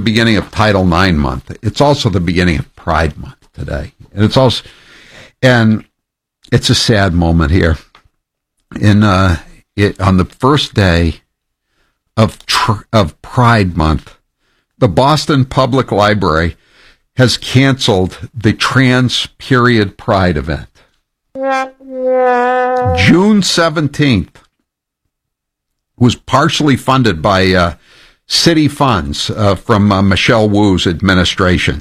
beginning of Title IX month. It's also the beginning of Pride Month today. And it's a sad moment here. On the first day of Pride Month, the Boston Public Library has canceled the Trans Period Pride event. June 17th was partially funded by city funds from Michelle Wu's administration.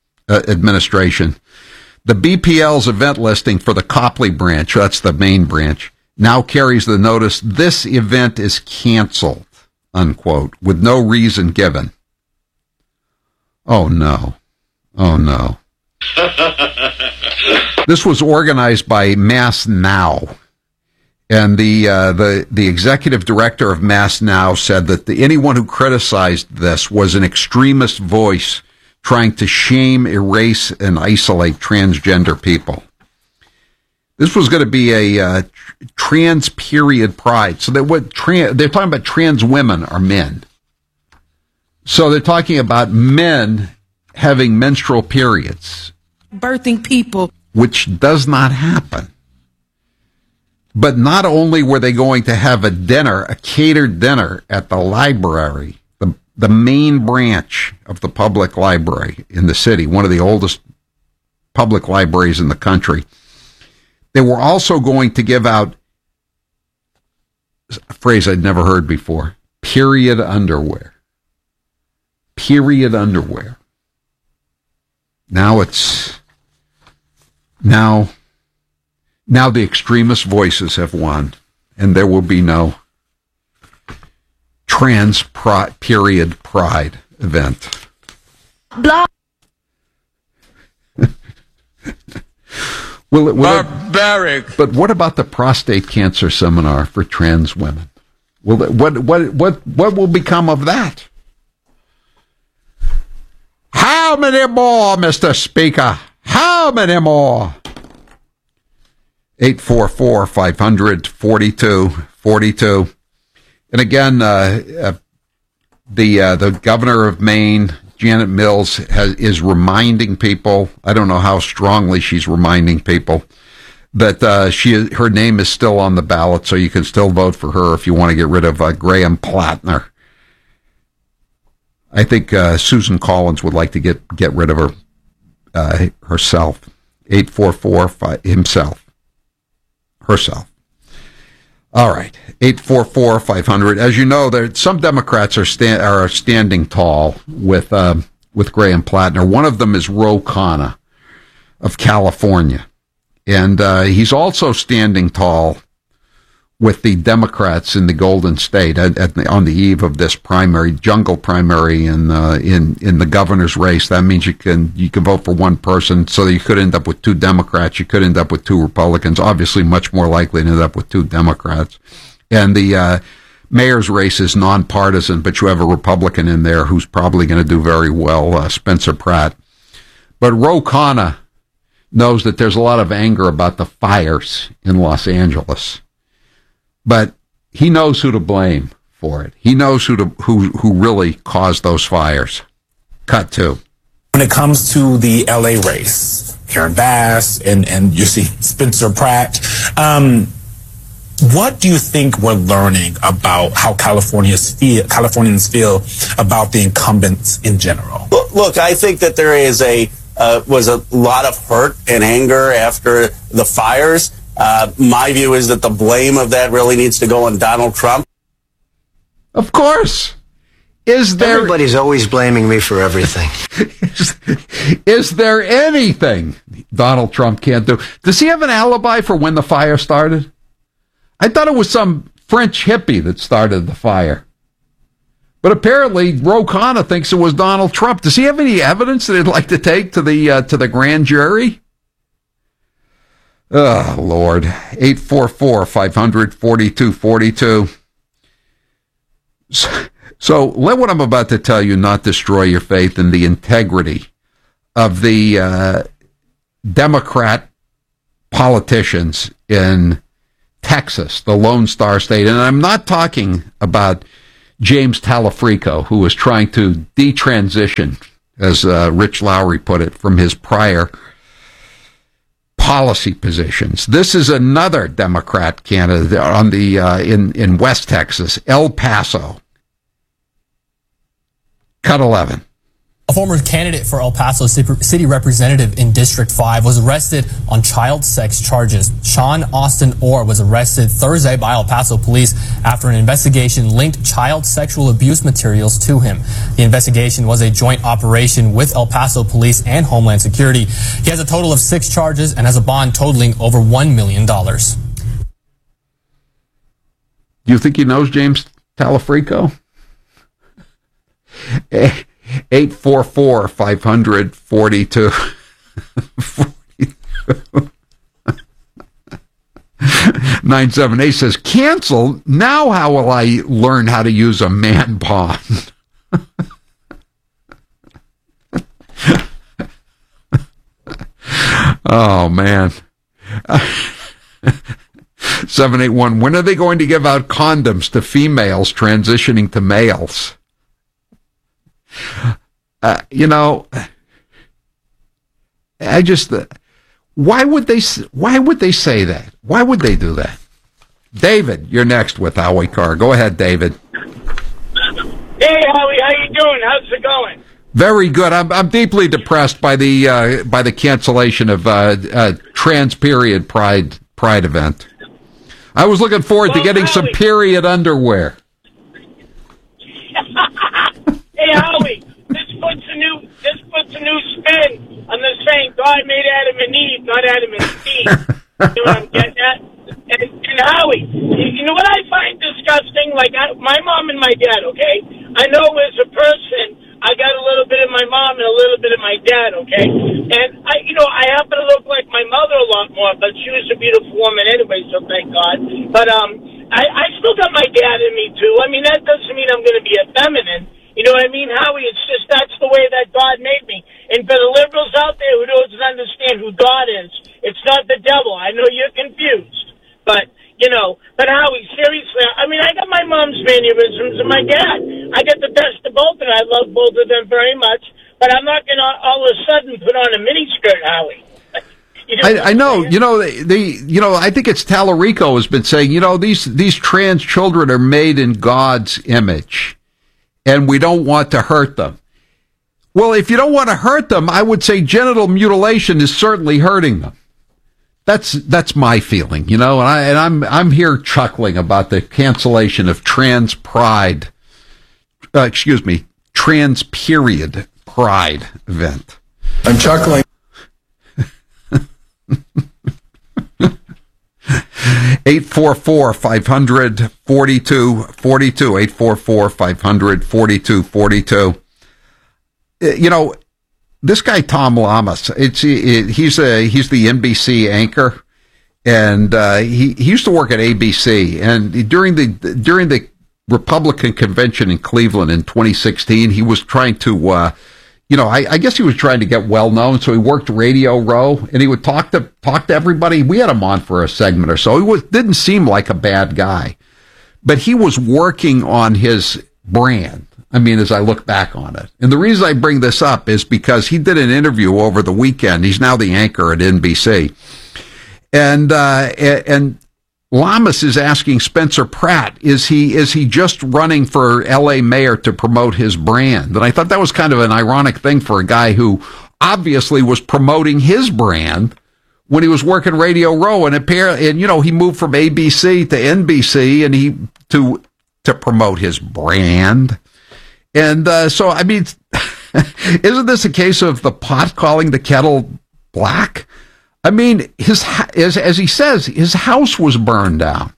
The BPL's event listing for the Copley branch, that's the main branch, now carries the notice, "This event is canceled," unquote, with no reason given. Oh, no. Oh, no. This was organized by Mass Now. And the executive director of Mass Now said that anyone who criticized this was an extremist voice trying to shame, erase, and isolate transgender people. This was going to be a trans period pride. So they're talking about trans women are men. So they're talking about men having menstrual periods. Birthing people. Which does not happen. But not only were they going to have a catered dinner at the library, the main branch of the public library in the city, one of the oldest public libraries in the country, they were also going to give out a phrase I'd never heard before, period underwear. Period underwear. Now the extremist voices have won, and there will be no period pride event. Blah. Barbaric. But what about the prostate cancer seminar for trans women? What will become of that? How many more, Mr. Speaker? How many more? 844-500-4242. And again, the governor of Maine, Janet Mills, is reminding people, I don't know how strongly she's reminding people, that her name is still on the ballot, so you can still vote for her if you want to get rid of Graham Plattner. I think Susan Collins would like to get rid of her herself. 844 herself. All right, 844-500. As you know, some Democrats are standing tall with Graham Plattner. One of them is Ro Khanna of California, and he's also standing tall with the Democrats in the Golden State on the eve of this jungle primary in the governor's race. That means you can vote for one person, so you could end up with two Democrats. You could end up with two Republicans. Obviously, much more likely to end up with two Democrats. And the mayor's race is nonpartisan, but you have a Republican in there who's probably going to do very well, Spencer Pratt. But Ro Khanna knows that there's a lot of anger about the fires in Los Angeles. But he knows who to blame for it. He knows who really caused those fires. Cut to. When it comes to the LA race, Karen Bass and you see Spencer Pratt, what do you think we're learning about how Californians feel about the incumbents in general? Look, I think that there is was a lot of hurt and anger after the fires. My view is that the blame of that really needs to go on Donald Trump. Of course. Everybody's always blaming me for everything. Is there anything Donald Trump can't do? Does he have an alibi for when the fire started? I thought it was some French hippie that started the fire. But apparently, Ro Khanna thinks it was Donald Trump. Does he have any evidence that he'd like to take to the grand jury? Oh, Lord. 844-500-4242. So let what I'm about to tell you not destroy your faith in the integrity of the Democrat politicians in Texas, the Lone Star State. And I'm not talking about James Talafrico, who was trying to detransition, as Rich Lowry put it, from his prior policy positions. This is another Democrat candidate on the in West Texas, El Paso. Cut 11. A former candidate for El Paso City Representative in District 5 was arrested on child sex charges. Sean Austin Orr was arrested Thursday by El Paso police after an investigation linked child sexual abuse materials to him. The investigation was a joint operation with El Paso police and Homeland Security. He has a total of 6 charges and has a bond totaling over $1 million. Do you think he knows James Talafrico? 844-500-42. 978 says, cancel? Now how will I learn how to use a man bond? Oh, man. 781, when are they going to give out condoms to females transitioning to males? I just, why would they say that? Why would they do that? David, you're next with Howie Carr. Go ahead, David. Hey, Howie, how you doing? How's it going? Very good. I'm deeply depressed by the cancellation of trans period pride event. I was looking forward to getting some period underwear. Hey, Howie, this puts a new spin on the saying God made Adam and Eve, not Adam and Steve. You know what I'm getting at? And Howie, you know what I find disgusting? Like, my mom and my dad, okay? I know as a person, I got a little bit of my mom and a little bit of my dad, okay? And, I happen to look like my mother a lot more, but she was a beautiful woman anyway, so thank God. But I still got my dad in me, too. I mean, that doesn't mean I'm going to be effeminate. You know what I mean, Howie? It's just that's the way that God made me. And for the liberals out there who doesn't understand who God is, it's not the devil. I know you're confused. But, but Howie, seriously, I mean, I got my mom's mannerisms and my dad. I get the best of both, and I love both of them very much. But I'm not going to all of a sudden put on a miniskirt, Howie. I know. I think it's Talarico has been saying, these trans children are made in God's image, and we don't want to hurt them. Well, if you don't want to hurt them, I would say genital mutilation is certainly hurting them. That's my feeling, and I'm here chuckling about the cancellation of trans period pride event. I'm chuckling. 844-500-4242. 844-500-4242. This guy Tom Lamas, he's the NBC anchor, and he used to work at ABC. And during the Republican convention in Cleveland in 2016, he was trying to I guess he was trying to get well known, so he worked Radio Row, and he would talk to everybody. We had him on for a segment or so. He didn't seem like a bad guy, but he was working on his brand. I mean, as I look back on it, and the reason I bring this up is because he did an interview over the weekend. He's now the anchor at NBC, and Lamas is asking Spencer Pratt, is he just running for L.A. mayor to promote his brand? And I thought that was kind of an ironic thing for a guy who obviously was promoting his brand when he was working Radio Row, and he moved from ABC to NBC and to promote his brand. And so, I mean, isn't this a case of the pot calling the kettle black? I mean, as he says, his house was burned down.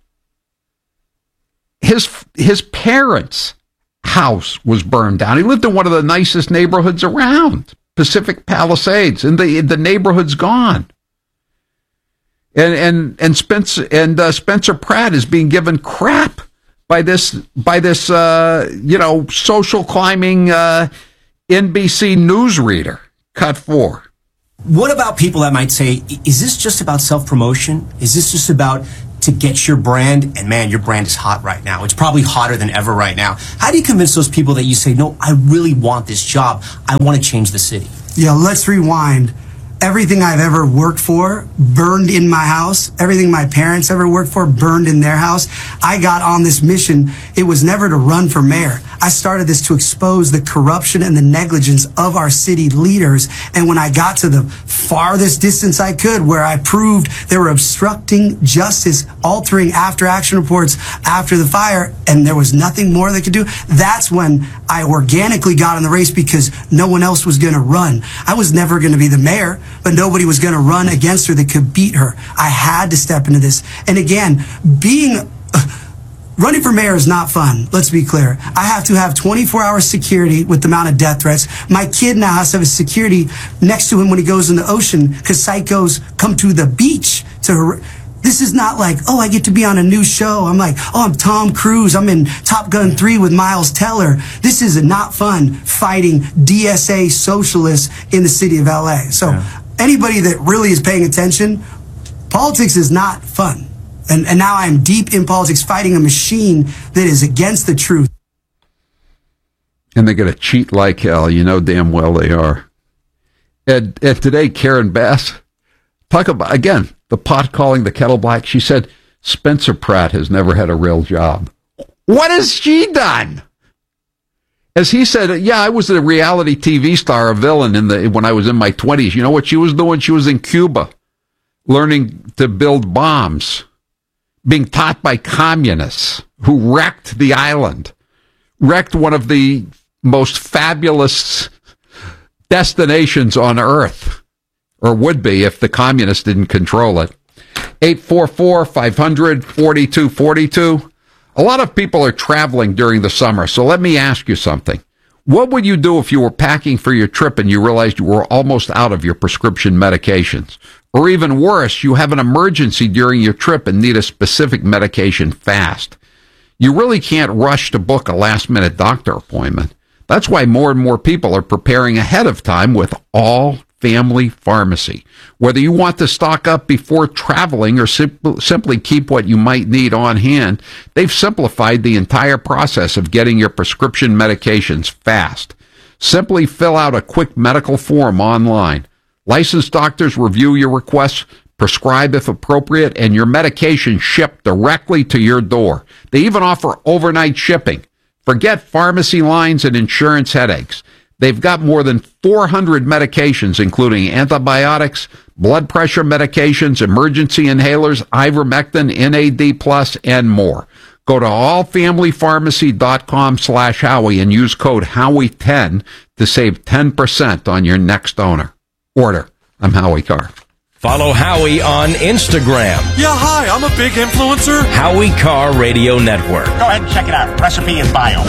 His parents' house was burned down. He lived in one of the nicest neighborhoods around, Pacific Palisades, and the neighborhood's gone. And Spencer Pratt is being given crap by this social climbing NBC newsreader. Cut 4. What about people that might say, is this just about self-promotion? Is this just about to get your brand, and man, your brand is hot right now. It's probably hotter than ever right now. How do you convince those people that you say, no, I really want this job. I want to change the city? Yeah, let's rewind. Everything I've ever worked for burned in my house. Everything my parents ever worked for burned in their house. I got on this mission. It was never to run for mayor. I started this to expose the corruption and the negligence of our city leaders. And when I got to the farthest distance I could, where I proved they were obstructing justice, altering after action reports after the fire, and there was nothing more they could do, that's when I organically got in the race, because no one else was going to run. I was never going to be the mayor, but nobody was going to run against her that could beat her. I had to step into this. And again, running for mayor is not fun. Let's be clear. I have to have 24-hour security with the amount of death threats. My kid now has to have a security next to him when he goes in the ocean, because psychos come to the beach to. This is not like, oh, I get to be on a new show. I'm like, oh, I'm Tom Cruise. I'm in Top Gun 3 with Miles Teller. This is not fun fighting DSA socialists in the city of LA. So anybody that really is paying attention, politics is not fun. And now I'm deep in politics, fighting a machine that is against the truth. And they're going to cheat like hell. You know damn well they are. And today, Karen Bass, talk about, again, the pot calling the kettle black. She said, Spencer Pratt has never had a real job. What has she done? As he said, yeah, I was a reality TV star, a villain when I was in my 20s. You know what she was doing? She was in Cuba, learning to build bombs, being taught by communists who wrecked the island, wrecked one of the most fabulous destinations on Earth, or would be if the communists didn't control it. 844-500-4242. A lot of people are traveling during the summer, so let me ask you something. What would you do if you were packing for your trip and you realized you were almost out of your prescription medications? Or even worse, you have an emergency during your trip and need a specific medication fast. You really can't rush to book a last-minute doctor appointment. That's why more and more people are preparing ahead of time with All Family Pharmacy. Whether you want to stock up before traveling or simply keep what you might need on hand, they've simplified the entire process of getting your prescription medications fast. Simply fill out a quick medical form online. Licensed doctors review your requests, prescribe if appropriate, and your medication shipped directly to your door. They even offer overnight shipping. Forget pharmacy lines and insurance headaches. They've got more than 400 medications, including antibiotics, blood pressure medications, emergency inhalers, ivermectin, NAD+, and more. Go to allfamilypharmacy.com/Howie and use code Howie10 to save 10% on your next order. I'm Howie Carr. Follow Howie on Instagram. Yeah, hi, I'm a big influencer. Howie Carr Radio Network. Go ahead and check it out. Recipe in bio.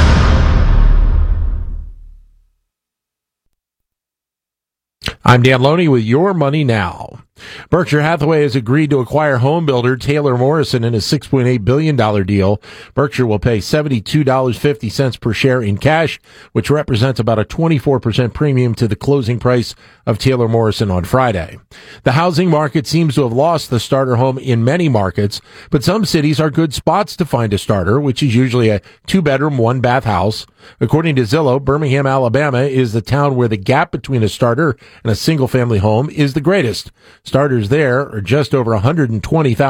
I'm Dan Loney with Your Money Now. Berkshire Hathaway has agreed to acquire home builder Taylor Morrison in a $6.8 billion deal. Berkshire will pay $72.50 per share in cash, which represents about a 24% premium to the closing price of Taylor Morrison on Friday. The housing market seems to have lost the starter home in many markets, but some cities are good spots to find a starter, which is usually a 2-bedroom, 1-bath house. According to Zillow, Birmingham, Alabama is the town where the gap between a starter and a single-family home is the greatest. Starters there are just over $120,000,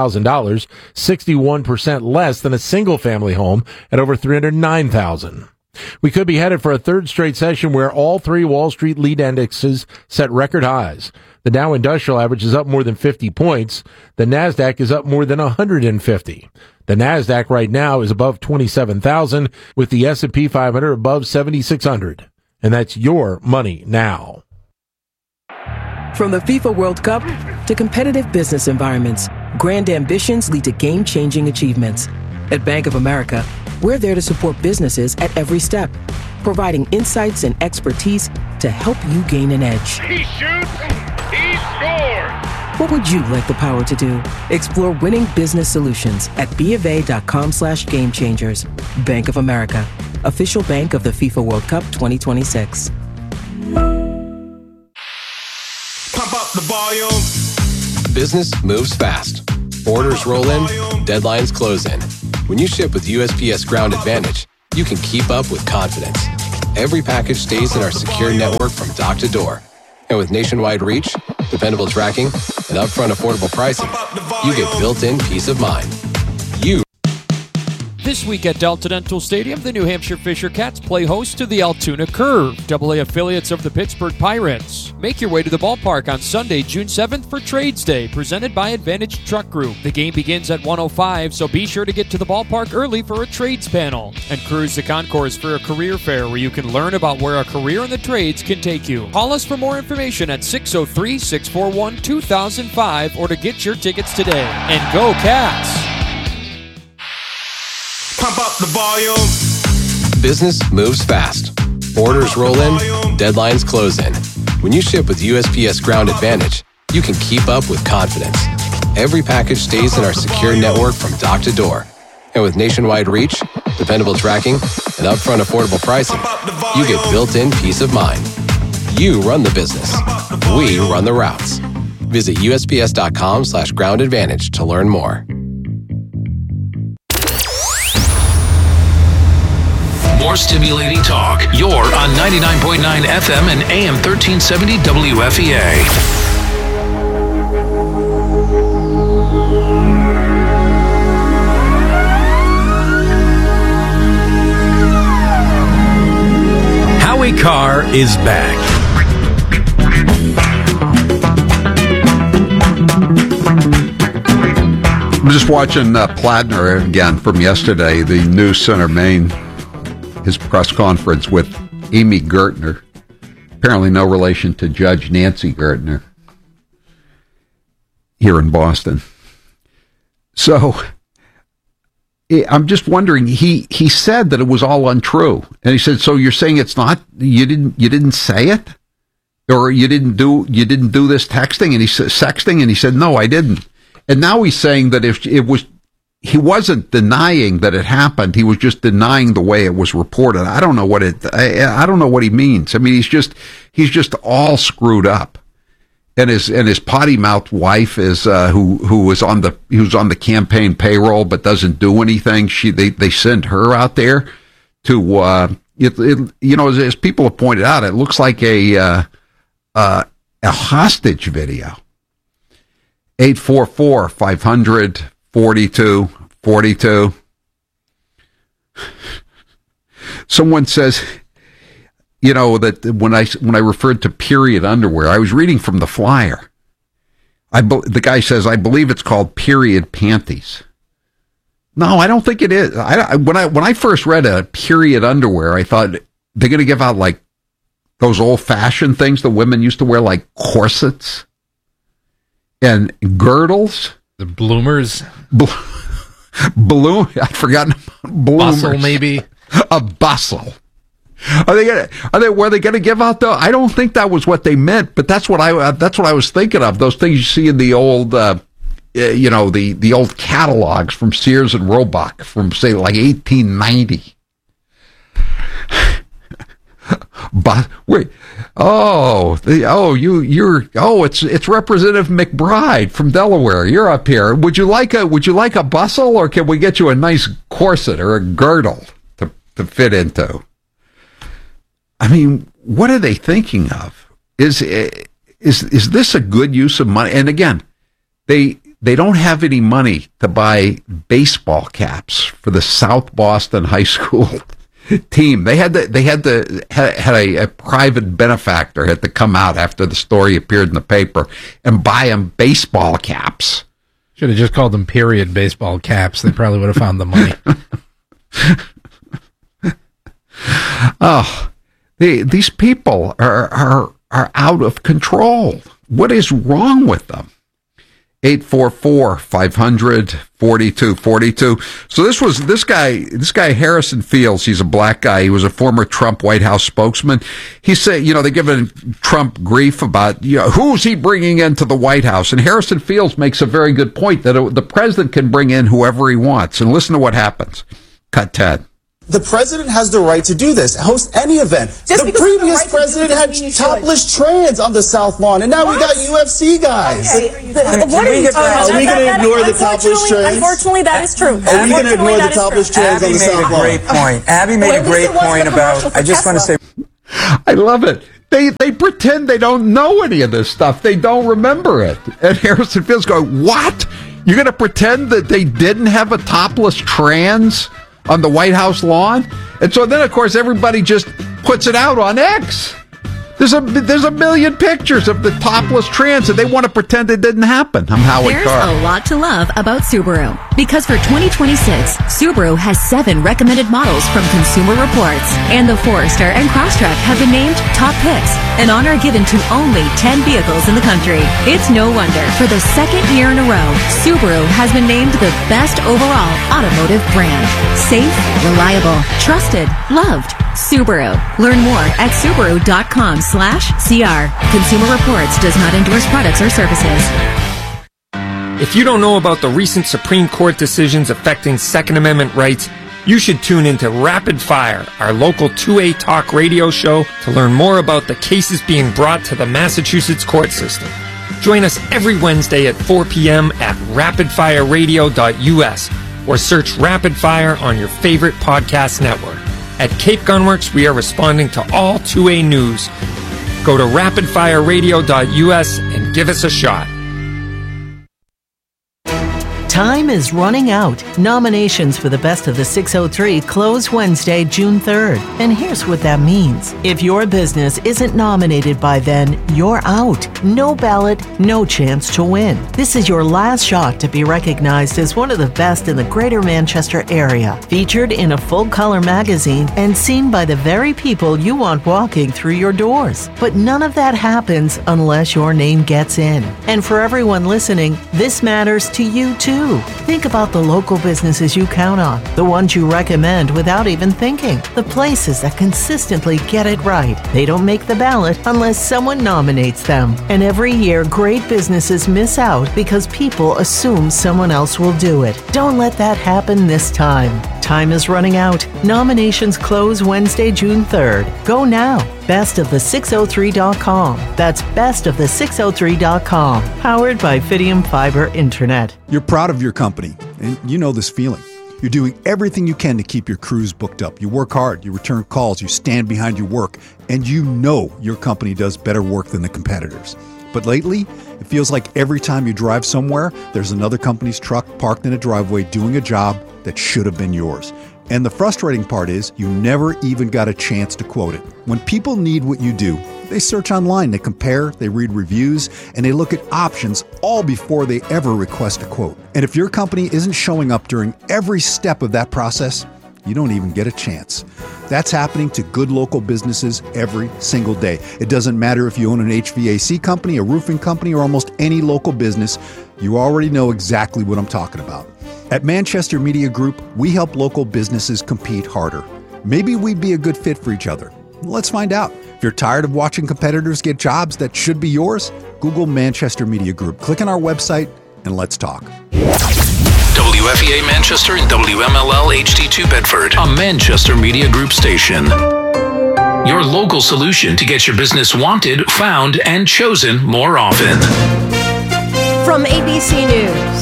61% less than a single-family home at over $309,000. We could be headed for a third straight session where all three Wall Street lead indexes set record highs. The Dow Industrial Average is up more than 50 points. The NASDAQ is up more than 150. The NASDAQ right now is above 27,000, with the S&P 500 above 7,600. And that's Your Money Now. From the FIFA World Cup to competitive business environments, grand ambitions lead to game-changing achievements. At Bank of America, we're there to support businesses at every step, providing insights and expertise to help you gain an edge. He shoots, he scores! What would you like the power to do? Explore winning business solutions at BofA.com/gamechangers. Bank of America, official bank of the FIFA World Cup 2026. Pump up the volume. Business moves fast. Orders roll in, deadlines close in. When you ship with USPS Ground Advantage, you can keep up with confidence. Every package stays in our secure network from dock to door. And with nationwide reach, dependable tracking, and upfront affordable pricing, you get built-in peace of mind. This week at Delta Dental Stadium, the New Hampshire Fisher Cats play host to the Altoona Curve, AA affiliates of the Pittsburgh Pirates. Make your way to the ballpark on Sunday, June 7th for Trades Day, presented by Advantage Truck Group. The game begins at 1:05, so be sure to get to the ballpark early for a trades panel. And cruise the concourse for a career fair where you can learn about where a career in the trades can take you. Call us for more information at 603-641-2005 or to get your tickets today. And go Cats! Pump up the volume. Business moves fast. Orders roll in, deadlines close in. When you ship with USPS Ground Advantage, you can keep up with confidence. Every package stays in our secure network from dock to door. And with nationwide reach, dependable tracking, and upfront affordable pricing, you get built-in peace of mind. You run the business. We run the routes. Visit USPS.com/Ground Advantage to learn more. More stimulating talk. You're on 99.9 FM and AM 1370 WFEA. Howie Carr is back. I'm just watching Plattner again from yesterday, the News Center Maine. His press conference with Amy Gertner, apparently no relation to Judge Nancy Gertner here in Boston. So I'm just wondering, he said that it was all untrue. And he said, so you're saying it's not, you didn't say it? Or you didn't do this texting? And he said, sexting? And he said, no, I didn't. And now he's saying that if it was, he wasn't denying that it happened. He was just denying the way it was reported. I don't know what I don't know what he means. I mean, he's just all screwed up. And his potty mouthed wife is who was on the campaign payroll but doesn't do anything. They sent her out there to as people have pointed out, it looks like a hostage video. 844-500-4242. Someone says, that when I referred to period underwear, I was reading from the flyer. The guy says, I believe it's called period panties. No, I don't think it is. When I first read a period underwear, I thought they're going to give out like those old-fashioned things that women used to wear, like corsets and girdles. The bloomers. Balloon. I'd forgotten about bloomers. Bustle, maybe. A bustle. Were they going to give out though? I don't think that was what they meant, but that's what I was thinking of. Those things you see in the old, the old catalogs from Sears and Roebuck from say like 1890. But wait, it's Representative McBride from Delaware. You're up here. Would you like a bustle, or can we get you a nice corset or a girdle to fit into? I mean, what are they thinking of? Is this a good use of money? And again, they don't have any money to buy baseball caps for the South Boston High School team. They had a private benefactor had to come out after the story appeared in the paper and buy them baseball caps. Should have just called them period baseball caps. They probably would have found the money. Oh, these people are out of control. What is wrong with them? 844-500-4242. So this guy Harrison Fields, he's a black guy. He was a former Trump White House spokesman. He said, they're giving Trump grief about, who's he bringing into the White House? And Harrison Fields makes a very good point that the president can bring in whoever he wants. And listen to what happens. Cut 10. The president has the right to do this. Host any event. The previous president had topless trans on the South Lawn, and now we got UFC guys. Okay. What are you talking about? Are we going to ignore the topless trans? Unfortunately, that is true. Are we going to ignore the topless trans on the South Lawn? Abby made a great point about. I just want to say. I love it. They pretend they don't know any of this stuff. They don't remember it. And Harrison Field's going, what? You're going to pretend that they didn't have a topless trans on the White House lawn? And so then, of course, everybody just puts it out on X. There's a million pictures of the topless trans, and they want to pretend it didn't happen. I'm Howard There's Carr. a lot to love about Subaru. Because for 2026, Subaru has 7 recommended models from Consumer Reports. And the Forester and Crosstrek have been named top picks, an honor given to only 10 vehicles in the country. It's no wonder, for the second year in a row, Subaru has been named the best overall automotive brand. Safe, reliable, trusted, loved. Subaru. Learn more at Subaru.com/CR. Consumer Reports does not endorse products or services. If you don't know about the recent Supreme Court decisions affecting Second Amendment rights, you should tune into Rapid Fire, our local 2A talk radio show, to learn more about the cases being brought to the Massachusetts court system. Join us every Wednesday at 4 p.m. at rapidfireradio.us or search Rapid Fire on your favorite podcast network. At Cape Gunworks, we are responding to all 2A news. Go to rapidfireradio.us and give us a shot. Time is running out. Nominations for the Best of the 603 close Wednesday, June 3rd. And here's what that means. If your business isn't nominated by then, you're out. No ballot, no chance to win. This is your last shot to be recognized as one of the best in the greater Manchester area. Featured in a full-color magazine and seen by the very people you want walking through your doors. But none of that happens unless your name gets in. And for everyone listening, this matters to you too. Think about the local businesses you count on, the ones you recommend without even thinking, the places that consistently get it right. They don't make the ballot unless someone nominates them. And every year, great businesses miss out because people assume someone else will do it. Don't let that happen this time. Time is running out. Nominations close Wednesday, June 3rd. Go now. Bestofthe603.com. That's bestofthe603.com. Powered by Fidium Fiber Internet. You're proud of your company, and you know this feeling. You're doing everything you can to keep your crews booked up. You work hard, you return calls, you stand behind your work, and you know your company does better work than the competitors. But lately, it feels like every time you drive somewhere, there's another company's truck parked in a driveway doing a job that should have been yours. And the frustrating part is you never even got a chance to quote it. When people need what you do, they search online, they compare, they read reviews, and they look at options all before they ever request a quote. And if your company isn't showing up during every step of that process, you don't even get a chance. That's happening to good local businesses every single day. It doesn't matter if you own an HVAC company, a roofing company, or almost any local business. You already know exactly what I'm talking about. At Manchester Media Group, we help local businesses compete harder. Maybe we'd be a good fit for each other. Let's find out. If you're tired of watching competitors get jobs that should be yours, Google Manchester Media Group. Click on our website and let's talk. WFEA Manchester and WMLL HD2 Bedford, a Manchester Media Group station. Your local solution to get your business wanted, found, and chosen more often. From ABC News.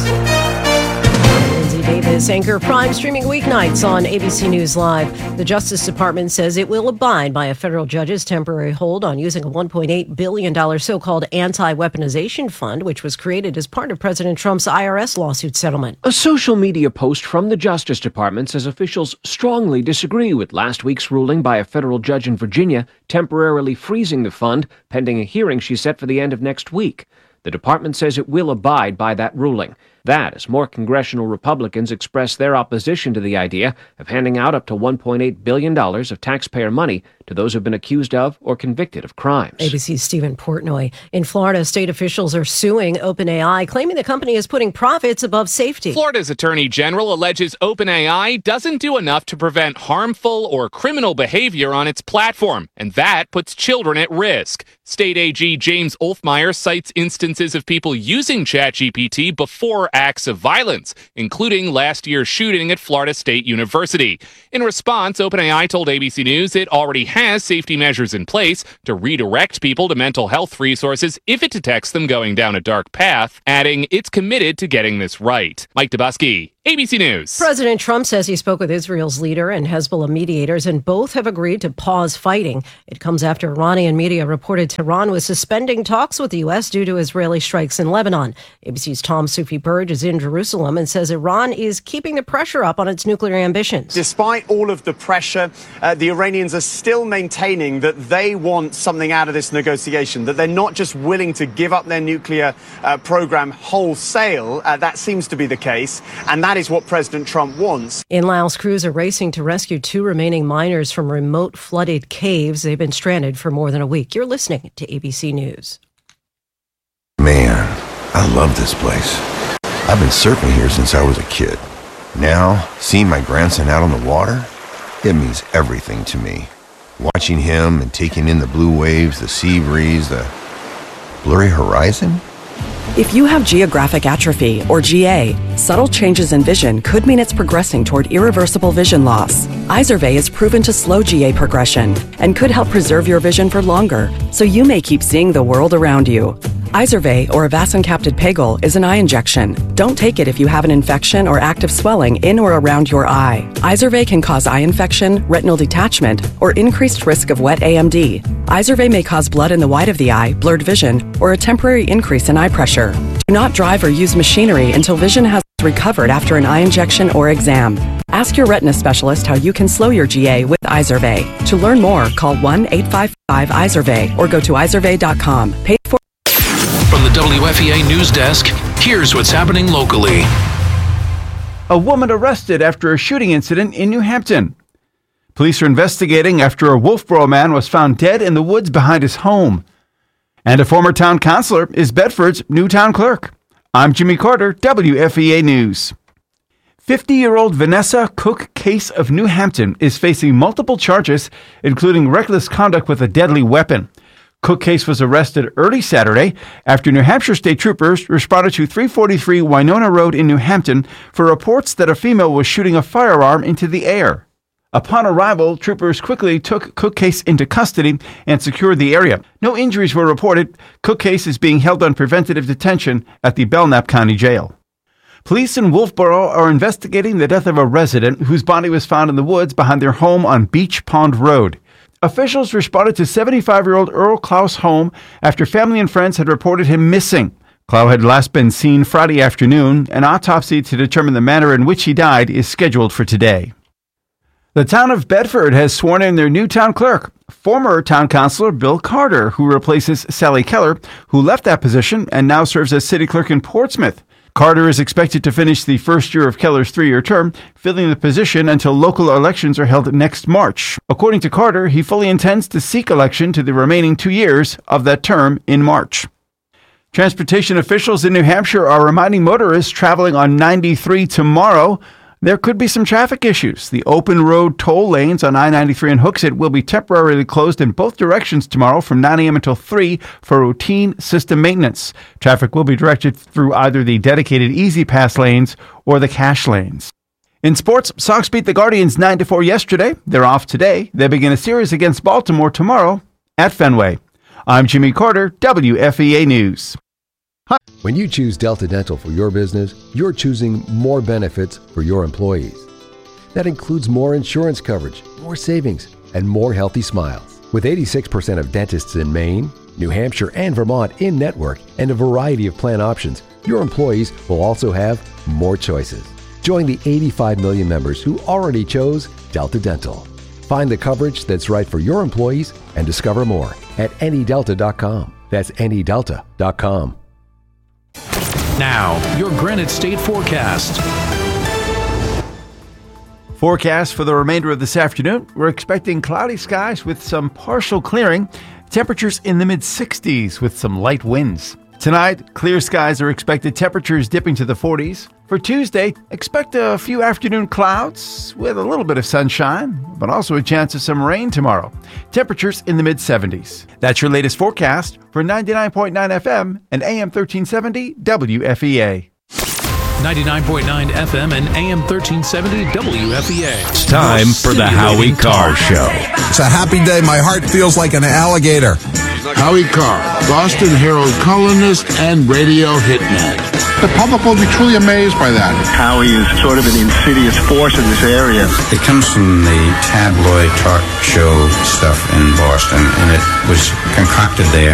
Davis, Anchor Prime, streaming weeknights on ABC News Live. The Justice Department says it will abide by a federal judge's temporary hold on using a $1.8 billion so-called anti-weaponization fund, which was created as part of President Trump's IRS lawsuit settlement. A social media post from the Justice Department says officials strongly disagree with last week's ruling by a federal judge in Virginia temporarily freezing the fund pending a hearing she set for the end of next week. The department says it will abide by that ruling. That as more congressional Republicans express their opposition to the idea of handing out up to $1.8 billion of taxpayer money to those who've been accused of or convicted of crimes. ABC's Stephen Portnoy. In Florida, state officials are suing OpenAI, claiming the company is putting profits above safety. Florida's Attorney General alleges OpenAI doesn't do enough to prevent harmful or criminal behavior on its platform, and that puts children at risk. State AG James Olfmeyer cites instances of people using ChatGPT before acts of violence, including last year's shooting at Florida State University. In response, OpenAI told ABC News it already has safety measures in place to redirect people to mental health resources if it detects them going down a dark path, adding it's committed to getting this right. Mike Dubusky, ABC News. President Trump says he spoke with Israel's leader and Hezbollah mediators, and both have agreed to pause fighting. It comes after Iranian media reported Tehran was suspending talks with the U.S. due to Israeli strikes in Lebanon. ABC's Tom Soufi-Burge is in Jerusalem and says Iran is keeping the pressure up on its nuclear ambitions. Despite all of the pressure, the Iranians are still maintaining that they want something out of this negotiation, that they're not just willing to give up their nuclear program wholesale. That seems to be the case, and that is what President Trump wants. In Laos, crews are racing to rescue 2 remaining miners from remote flooded caves. They've been stranded for more than a week. You're listening to ABC News. Man, I love this place. I've been surfing here since I was a kid. Now, seeing my grandson out on the water, it means everything to me. Watching him and taking in the blue waves, the sea breeze, the blurry horizon. If you have geographic atrophy, or GA, subtle changes in vision could mean it's progressing toward irreversible vision loss. Izervay is proven to slow GA progression and could help preserve your vision for longer, so you may keep seeing the world around you. Izervay, or avacincaptad pegol, is an eye injection. Don't take it if you have an infection or active swelling in or around your eye. Izervay can cause eye infection, retinal detachment, or increased risk of wet AMD. Izervay may cause blood in the white of the eye, blurred vision, or a temporary increase in eye pressure. Do not drive or use machinery until vision has recovered after an eye injection or exam. Ask your retina specialist how you can slow your GA with Izervay. To learn more, call 1-855-IZERVAY or go to izervay.com. Paid for. From the WFEA News Desk, here's what's happening locally. A woman arrested after a shooting incident in New Hampton. Police are investigating after a Wolfboro man was found dead in the woods behind his home. And a former town councilor is Bedford's new town clerk. I'm Jimmy Carter, WFEA News. 50-year-old Vanessa Cook Case of New Hampton is facing multiple charges, including reckless conduct with a deadly weapon. Cook Case was arrested early Saturday after New Hampshire state troopers responded to 343 Winona Road in New Hampton for reports that a female was shooting a firearm into the air. Upon arrival, troopers quickly took Cook Case into custody and secured the area. No injuries were reported. Cook Case is being held on preventative detention at the Belknap County Jail. Police in Wolfboro are investigating the death of a resident whose body was found in the woods behind their home on Beach Pond Road. Officials responded to 75-year-old Earl Klau's home after family and friends had reported him missing. Klau had last been seen Friday afternoon. An autopsy to determine the manner in which he died is scheduled for today. The town of Bedford has sworn in their new town clerk, former town councilor Bill Carter, who replaces Sally Keller, who left that position and now serves as city clerk in Portsmouth. Carter is expected to finish the first year of Keller's 3-year term, filling the position until local elections are held next March. According to Carter, he fully intends to seek election to the remaining 2 years of that term in March. Transportation officials in New Hampshire are reminding motorists traveling on 93 tomorrow there could be some traffic issues. The open road toll lanes on I-93 and Hooksett will be temporarily closed in both directions tomorrow from 9 a.m. until 3 for routine system maintenance. Traffic will be directed through either the dedicated Easy Pass lanes or the cash lanes. In sports, Sox beat the Guardians 9-4 yesterday. They're off today. They begin a series against Baltimore tomorrow at Fenway. I'm Jimmy Carter, WFEA News. When you choose Delta Dental for your business, you're choosing more benefits for your employees. That includes more insurance coverage, more savings, and more healthy smiles. With 86% of dentists in Maine, New Hampshire, and Vermont in network and a variety of plan options, your employees will also have more choices. Join the 85 million members who already chose Delta Dental. Find the coverage that's right for your employees and discover more at anydelta.com. That's anydelta.com. Now, your Granite State forecast. Forecast for the remainder of this afternoon. We're expecting cloudy skies with some partial clearing. Temperatures in the mid-60s with some light winds. Tonight, clear skies are expected, temperatures dipping to the 40s. For Tuesday, expect a few afternoon clouds with a little bit of sunshine, but also a chance of some rain tomorrow. Temperatures in the mid-70s. That's your latest forecast for 99.9 FM and AM 1370 WFEA. 99.9 FM and AM 1370 WFEA. It's time for the Howie Carr Show. It's a happy day. My heart feels like an alligator. Howie Carr, Boston Herald columnist and radio hitman. The public will be truly amazed by that. Howie is sort of an insidious force in this area. It comes from the tabloid talk show stuff in Boston, and it was concocted there